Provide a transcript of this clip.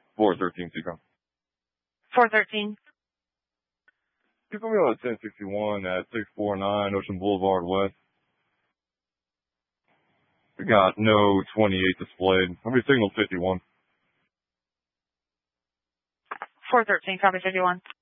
413 Seacom. 413. You put me on 1061 at 649 Ocean Boulevard West. We got no 28 displayed. I'll be signal 51. 413, copy 51.